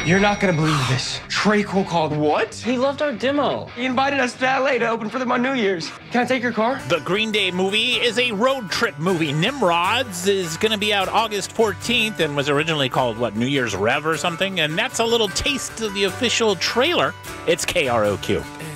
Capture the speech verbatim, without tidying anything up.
You're not gonna believe this. Trey Cole called. What? He loved our demo. He invited us to L A to open for them on New Year's. Can I take your car? The Green Day movie is a road trip movie. Nimrods is going to be out August fourteenth and was originally called, what, New Year's Rev or something? And that's a little taste of the official trailer. It's K R O Q.